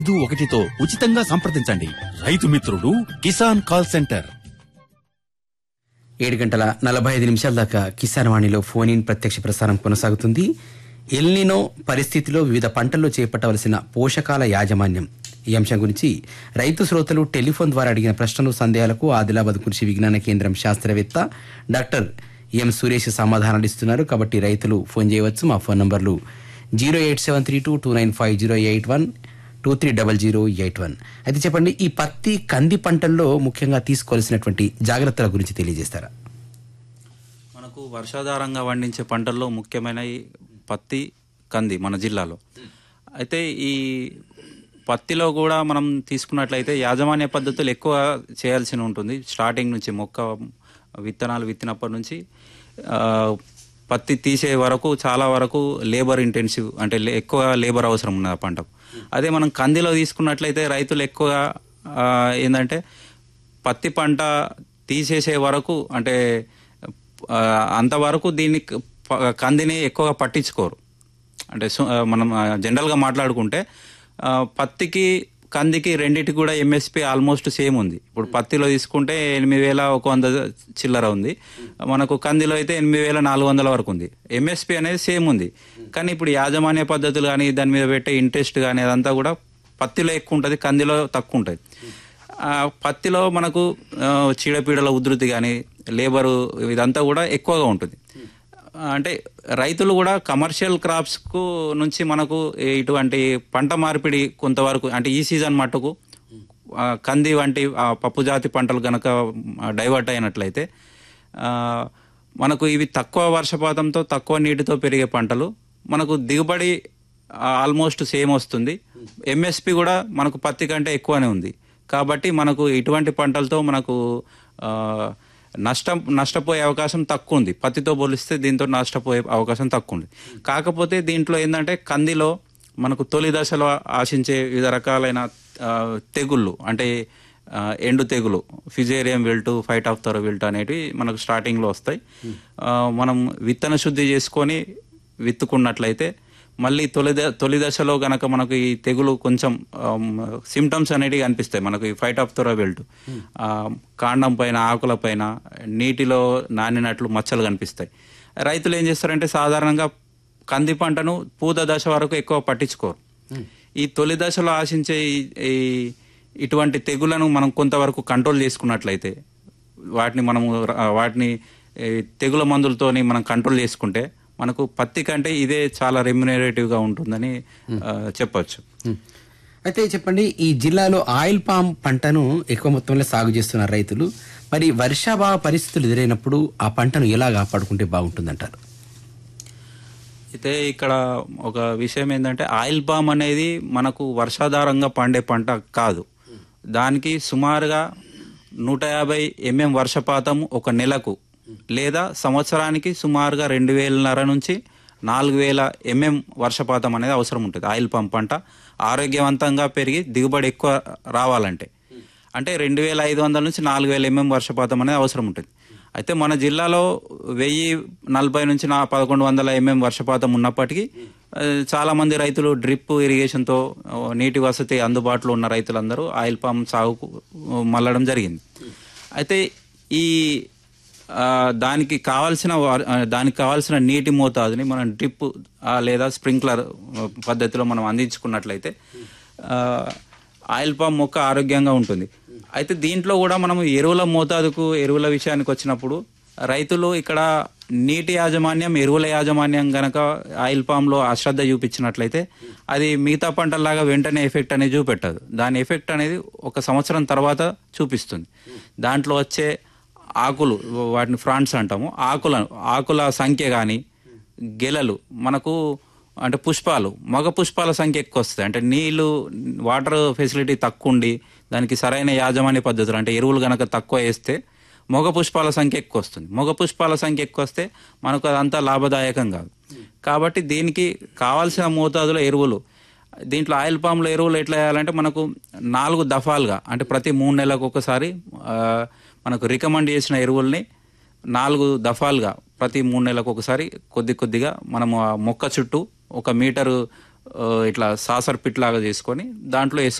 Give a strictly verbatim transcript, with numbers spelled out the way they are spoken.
ఐదు ఒకటితో ఉచితంగా సంప్రదించండి. రైతు మిత్రుడు కిసాన్ కాల్ సెంటర్. ఏడు గంటల నలభై ఐదు నిమిషాల దాకా కిసాన్ వాణిలో ఫోన్ ఇన్ ప్రత్యక్ష ప్రసారం కొనసాగుతుంది. ఎల్నినో పరిస్థితిలో వివిధ పంటల్లో చేపట్టవలసిన పోషకాల యాజమాన్యం ఈ అంశం గురించి రైతు శ్రోతలు టెలిఫోన్ ద్వారా అడిగిన ప్రశ్నలు సందేహాలకు ఆదిలాబాద్ కృషి విజ్ఞాన కేంద్రం శాస్త్రవేత్త డాక్టర్ ఎం సురేష్ సమాధానాలు ఇస్తున్నారు. కాబట్టి రైతులు ఫోన్ చేయవచ్చు. మా ఫోన్ నంబర్లు zero eight seven three two two nine five zero eight one two three double zero eight one. అయితే చెప్పండి, ఈ పత్తి కంది పంటల్లో ముఖ్యంగా తీసుకోవాల్సినటువంటి జాగ్రత్తల గురించి తెలియజేస్తారా? మనకు వర్షాధారంగా పండించే పంటల్లో ముఖ్యమైన పత్తి, కంది మన జిల్లాలో. అయితే ఈ పత్తిలో కూడా మనం తీసుకున్నట్లయితే యాజమాన్య పద్ధతులు ఎక్కువ చేయాల్సి ఉంటుంది. స్టార్టింగ్ నుంచి మొక్క విత్తనాలు విత్తినప్పటి నుంచి పత్తి తీసే వరకు చాలా వరకు లేబర్ ఇంటెన్సివ్, అంటే ఎక్కువ లేబర్ అవసరం ఉన్నది ఆ పంటకు. అదే మనం కందిలో తీసుకున్నట్లయితే రైతులు ఎక్కువ ఏంటంటే పత్తి పంట తీసేసే వరకు, అంటే అంతవరకు దీన్ని కందిని ఎక్కువగా పట్టించుకోరు. అంటే మనం జనరల్గా మాట్లాడుకుంటే పత్తికి కందికి రెండింటికి కూడా ఎంఎస్పి ఆల్మోస్ట్ సేమ్ ఉంది. ఇప్పుడు పత్తిలో తీసుకుంటే ఎనిమిది వేల ఒక వంద చిల్లర ఉంది, మనకు కందిలో అయితే ఎనిమిది వేల నాలుగు వందల వరకు ఉంది. ఎంఎస్పి అనేది సేమ్ ఉంది. కానీ ఇప్పుడు యాజమాన్య పద్ధతులు కానీ దాని మీద పెట్టే ఇంట్రెస్ట్ కానీ అదంతా కూడా పత్తిలో ఎక్కువ ఉంటుంది, కందిలో తక్కువ ఉంటుంది. పత్తిలో మనకు చీడపీడల ఉధృతి కానీ లేబరు ఇదంతా కూడా ఎక్కువగా ఉంటుంది. అంటే రైతులు కూడా కమర్షియల్ క్రాప్స్కు నుంచి మనకు ఇటువంటి పంట మార్పిడి కొంతవరకు, అంటే ఈ సీజన్ మట్టుకు కంది వంటి పప్పు జాతి పంటలు కనుక డైవర్ట్ అయినట్లయితే మనకు ఇవి తక్కువ వర్షపాతంతో తక్కువ నీటితో పెరిగే పంటలు, మనకు దిగుబడి ఆల్మోస్ట్ సేమ్ వస్తుంది. ఎంఎస్పి కూడా మనకు పత్తి కంటే ఎక్కువనే ఉంది. కాబట్టి మనకు ఇటువంటి పంటలతో మనకు నష్టం నష్టపోయే అవకాశం తక్కువ ఉంది. పత్తితో పోలిస్తే దీంతో నష్టపోయే అవకాశం తక్కువ ఉంది. కాకపోతే దీంట్లో ఏంటంటే కందిలో మనకు తొలి దశలో ఆశించే వివిధ రకాలైన తెగుళ్ళు, అంటే ఎండు తెగులు, Fusarium wilt, fight of thorough wilt అనేటివి మనకు స్టార్టింగ్లో వస్తాయి. మనం విత్తన శుద్ధి చేసుకొని విత్తుకున్నట్లయితే మళ్ళీ తొలి తొలి దశలో గనక మనకు ఈ తెగులు కొంచెం సిమ్టమ్స్ అనేటివి కనిపిస్తాయి. మనకు ఈ ఫైట్ ఆఫ్ థరో విల్టు కాండం పైన, ఆకుల పైన నీటిలో నానినట్లు మచ్చలు కనిపిస్తాయి. రైతులు ఏం చేస్తారంటే సాధారణంగా కంది పంటను పూత దశ వరకు ఎక్కువ పట్టించుకోరు. ఈ తొలి దశలో ఆశించే ఈ ఇటువంటి తెగులను మనం కొంతవరకు కంట్రోల్ చేసుకున్నట్లయితే, వాటిని మనము వాటిని తెగుల మందులతోని మనం కంట్రోల్ చేసుకుంటే మనకు పత్తి కంటే ఇదే చాలా రెమ్యునరేటివ్గా ఉంటుందని చెప్పొచ్చు. అయితే చెప్పండి, ఈ జిల్లాలో ఆయిల్ పామ్ పంటను ఎక్కువ మొత్తంలో సాగు చేస్తున్నారు రైతులు. మరి వర్షాభావ పరిస్థితులు ఎదురైనప్పుడు ఆ పంటను ఎలా కాపాడుకుంటే బాగుంటుందంటారు? అయితే ఇక్కడ ఒక విషయం ఏంటంటే ఆయిల్ పామ్ అనేది మనకు వర్షాధారంగా పండే పంట కాదు. దానికి సుమారుగా నూట యాభై ఎంఎం వర్షపాతం ఒక నెలకు, లేదా సంవత్సరానికి సుమారుగా రెండు వేలన్నర నుంచి నాలుగు వేల ఎంఎం వర్షపాతం అనేది అవసరం ఉంటుంది. ఆయిల్ పామ్ పంట ఆరోగ్యవంతంగా పెరిగి దిగుబడి ఎక్కువ రావాలంటే, అంటే రెండు వేల ఐదు వందల నుంచి నాలుగు వేల ఎంఎం వర్షపాతం అనేది అవసరం ఉంటుంది. అయితే మన జిల్లాలో వెయ్యి నలభై నుంచి నా పదకొండు వందల ఎంఎం వర్షపాతం ఉన్నప్పటికీ చాలా మంది రైతులు డ్రిప్ ఇరిగేషన్తో నీటి వసతి అందుబాటులో ఉన్న రైతులందరూ ఆయిల్ పామ్ సాగుకు మళ్ళడం జరిగింది. అయితే ఈ దానికి కావాల్సిన దానికి కావాల్సిన నీటి మోతాదుని మనం డ్రిప్ లేదా స్ప్రింక్లర్ పద్ధతిలో మనం అందించుకున్నట్లయితే ఆయిల్ పామ్ మొక్క ఆరోగ్యంగా ఉంటుంది. అయితే దీంట్లో కూడా మనం ఎరువుల మోతాదుకు ఎరువుల విషయానికి వచ్చినప్పుడు రైతులు ఇక్కడ నీటి యాజమాన్యం, ఎరువుల యాజమాన్యం గనక ఆయిల్ పామ్లో అశ్రద్ధ చూపించినట్లయితే అది మిగతా పంటల్లాగా వెంటనే ఎఫెక్ట్ అనేది చూపెట్టదు. దాని ఎఫెక్ట్ అనేది ఒక సంవత్సరం తర్వాత చూపిస్తుంది. దాంట్లో వచ్చే ఆకులు, వాటిని ఫ్రాంట్స్ అంటాము, ఆకుల ఆకుల సంఖ్య కానీ గెలలు, మనకు అంటే పుష్పాలు, మగ పుష్పాల సంఖ్య ఎక్కువ వస్తాయి. అంటే నీళ్లు, వాటర్ ఫెసిలిటీ తక్కువ ఉండి దానికి సరైన యాజమాన్య పద్ధతులు, అంటే ఎరువులు కనుక తక్కువ వేస్తే మగ పుష్పాల సంఖ్య ఎక్కువ వస్తుంది. మగ పుష్పాల సంఖ్య ఎక్కువ వస్తే మనకు అదంతా లాభదాయకం కాదు. కాబట్టి దీనికి కావాల్సిన మోతాదులో ఎరువులు, దీంట్లో ఆయిల్ పామ్లో ఎరువులు ఎట్లా వేయాలంటే మనకు నాలుగు దఫాలుగా, అంటే ప్రతి మూడు నెలలకు ఒకసారి మనకు రికమెండ్ చేసిన ఎరువుల్ని నాలుగు దఫాలుగా ప్రతి మూడు నెలలకు ఒకసారి కొద్ది కొద్దిగా మనము మొక్క చుట్టూ ఒక మీటరు ఆ, ఇట్లా సాసర్ పిట్ లాగా చేసుకొని దాంట్లో